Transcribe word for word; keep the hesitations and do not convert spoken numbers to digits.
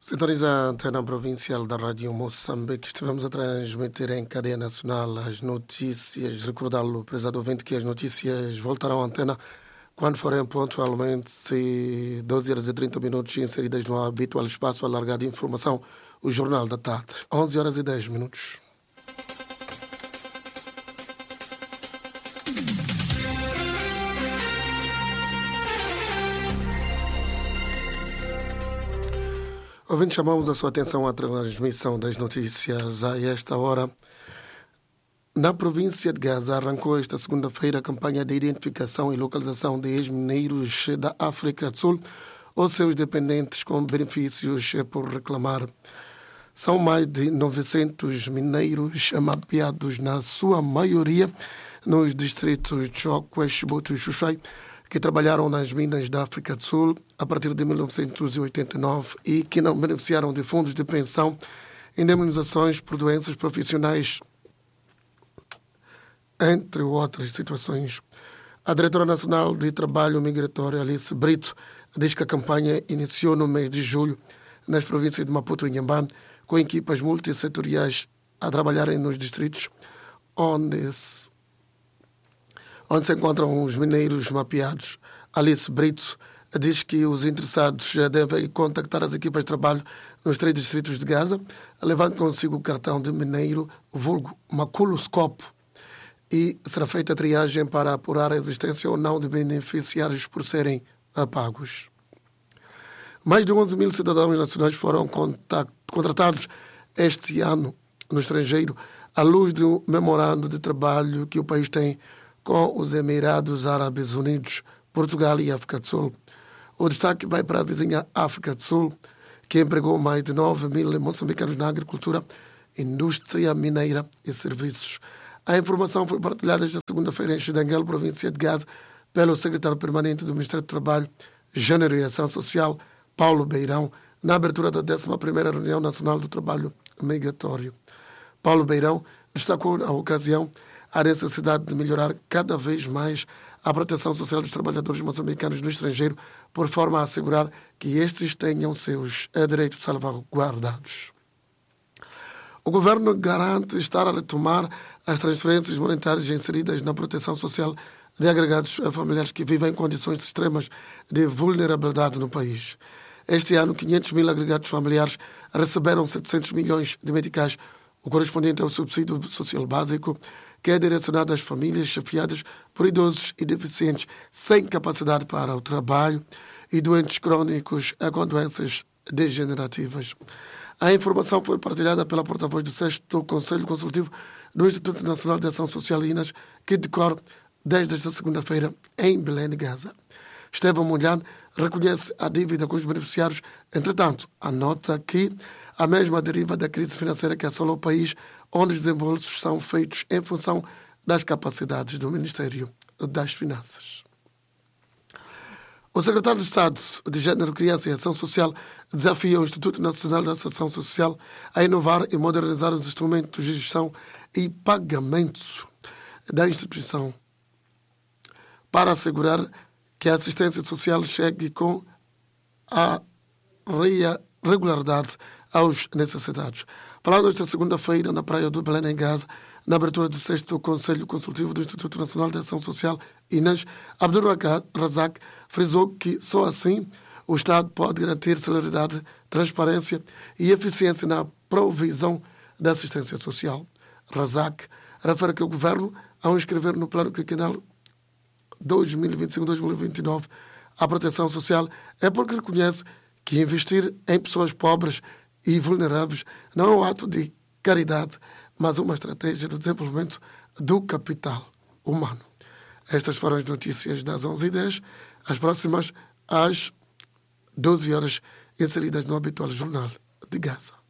Sintoniza a antena provincial da Rádio Moçambique. Estivemos a transmitir em cadeia nacional as notícias. Recordá-lo, prezado ouvinte, que as notícias voltarão à antena quando forem pontualmente doze horas e trinta minutos, inseridas no habitual espaço alargado de informação, o Jornal da Tarde. onze horas e dez minutos. Ouvindo, chamamos a sua atenção à transmissão das notícias a esta hora. Na província de Gaza, arrancou esta segunda-feira a campanha de identificação e localização de ex-mineiros da África do Sul ou seus dependentes com benefícios por reclamar. São mais de novecentos mineiros mapeados, na sua maioria nos distritos de Chokwe, Chibouto e Xuxai, que trabalharam nas minas da África do Sul a partir de mil novecentos e oitenta e nove e que não beneficiaram de fundos de pensão, indemnizações por doenças profissionais, entre outras situações. A diretora nacional de Trabalho Migratório, Alice Brito, diz que a campanha iniciou no mês de julho nas províncias de Maputo e Inhambane, com equipas multissetoriais a trabalharem nos distritos onde se onde se encontram os mineiros mapeados. Alice Brito diz que os interessados devem contactar as equipas de trabalho nos três distritos de Gaza, levando consigo o cartão de mineiro, vulgo maculoscopo, e será feita a triagem para apurar a existência ou não de beneficiários por serem pagos. Mais de onze mil cidadãos nacionais foram contratados este ano no estrangeiro, à luz do memorando de trabalho que o país tem com os Emirados Árabes Unidos, Portugal e África do Sul. O destaque vai para a vizinha África do Sul, que empregou mais de nove mil moçambicanos na agricultura, indústria mineira e serviços. A informação foi partilhada esta segunda-feira em Xidanguel, província de Gaza, pelo secretário permanente do Ministério do Trabalho, Gênero e Ação Social, Paulo Beirão, na abertura da décima primeira Reunião Nacional do Trabalho Migratório. Paulo Beirão destacou, na ocasião, a necessidade de melhorar cada vez mais a proteção social dos trabalhadores moçambicanos no estrangeiro, por forma a assegurar que estes tenham seus direitos salvaguardados. O governo garante estar a retomar as transferências monetárias inseridas na proteção social de agregados familiares que vivem em condições extremas de vulnerabilidade no país. Este ano, quinhentos mil agregados familiares receberam setecentos milhões de meticais, o correspondente ao subsídio social básico, que é direcionado às famílias chefiadas por idosos e deficientes sem capacidade para o trabalho e doentes crônicos com doenças degenerativas. A informação foi partilhada pela porta-voz do sexto Conselho Consultivo do Instituto Nacional de Ação Social INAS, que decorre desde esta segunda-feira em Belém de Gaza. Estevão Mulhan reconhece a dívida com os beneficiários, entretanto, anota que a mesma deriva da crise financeira que assola o país, onde os desembolsos são feitos em função das capacidades do Ministério das Finanças. O secretário de Estado de Gênero, Criança e Ação Social desafia o Instituto Nacional de Ação Social a inovar e modernizar os instrumentos de gestão e pagamento da instituição para assegurar que a assistência social chegue com a regularidade aos necessitados. Falando esta segunda-feira na praia do Belém, em Gaza, na abertura do sexto Conselho Consultivo do Instituto Nacional de Ação Social, INAS, Abdul Razak frisou que só assim o Estado pode garantir celeridade, transparência e eficiência na provisão da assistência social. Razak refere que o Governo, ao inscrever no Plano Quinquenal dois mil e vinte e cinco a dois mil e vinte e nove a proteção social, é porque reconhece que investir em pessoas pobres e vulneráveis não é um ato de caridade, mas uma estratégia do desenvolvimento do capital humano. Estas foram as notícias das onze e dez, as próximas às doze horas, inseridas no habitual Jornal de Gaza.